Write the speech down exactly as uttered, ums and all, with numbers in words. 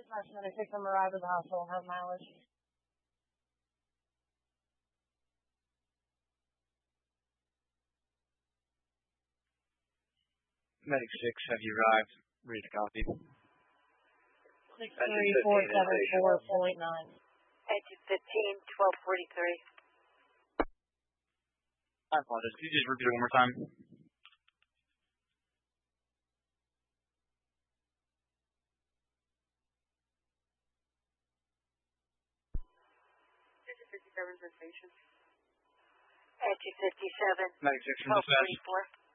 dispatch ninety-six, I'm arrived at the hospital, have mileage. Medic six, have you arrived? Read the copy. six three four seven four point nine. Engine fifteen, twelve forty-three. I apologize. Could you just repeat it one more time? Engine fifty-seven, station. Engine fifty-seven. Medic six from dispatch.